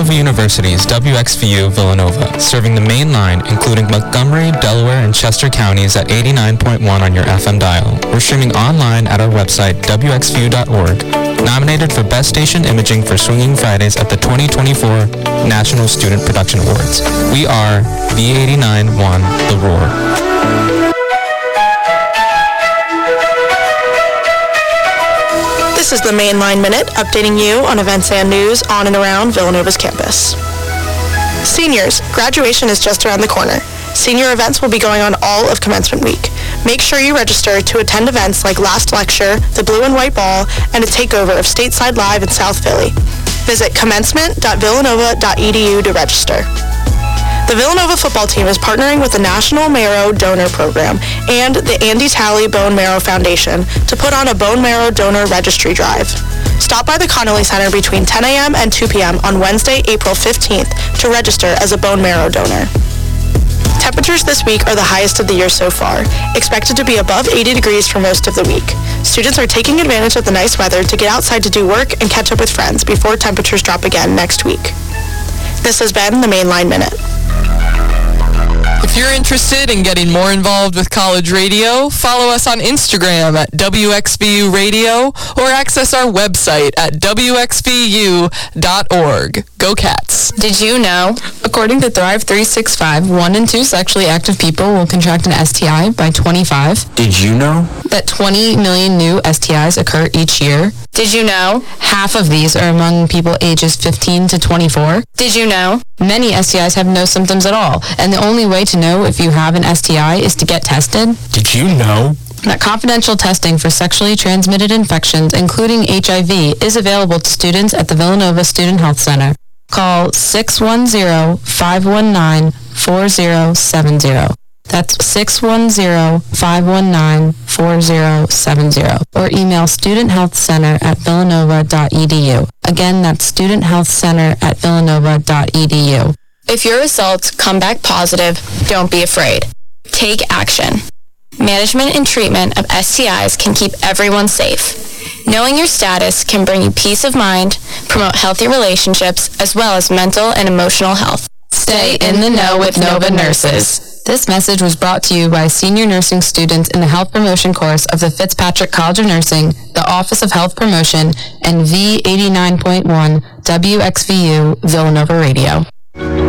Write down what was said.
Villanova University's WXVU Villanova, serving the main line, including Montgomery, Delaware, and Chester counties at 89.1 on your FM dial. We're streaming online at our website, wxvu.org. Nominated for Best Station Imaging for Swinging Fridays at the 2024 National Student Production Awards. We are B89.1 The Roar. This is the Mainline Minute, updating you on events and news on and around Villanova's campus. Seniors, graduation is just around the corner. Senior events will be going on all of commencement week. Make sure you register to attend events like Last Lecture, the Blue and White Ball, and a takeover of Stateside Live in South Philly. Visit commencement.villanova.edu to register. The Villanova football team is partnering with the National Marrow Donor Program and the Andy Talley Bone Marrow Foundation to put on a bone marrow donor registry drive. Stop by the Connolly Center between 10 a.m. and 2 p.m. on Wednesday, April 15th to register as a bone marrow donor. Temperatures this week are the highest of the year so far, expected to be above 80 degrees for most of the week. Students are taking advantage of the nice weather to get outside to do work and catch up with friends before temperatures drop again next week. This has been the Mainline Minute. If you're interested in getting more involved with college radio, follow us on Instagram at WXVU Radio or access our website at WXVU.org. Go Cats. Did you know? According to Thrive 365, 1 in 2 sexually active people will contract an STI by 25. Did you know? That 20 million new STIs occur each year. Did you know? Half of these are among people ages 15 to 24. Did you know? Many STIs have no symptoms at all, and the only way to know if you have an STI is to get tested. Did you know? That confidential testing for sexually transmitted infections, including HIV, is available to students at the Villanova Student Health Center. Call 610-519-4070. That's 610-519-4070. Or email studenthealthcenter@villanova.edu. Again, that's studenthealthcenter@villanova.edu. If your results come back positive, don't be afraid. Take action. Management and treatment of STIs can keep everyone safe. Knowing your status can bring you peace of mind, promote healthy relationships, as well as mental and emotional health. Stay in the know with Nova Nurses. This message was brought to you by senior nursing students in the health promotion course of the Fitzpatrick College of Nursing, the Office of Health Promotion, and V89.1 WXVU Villanova Radio.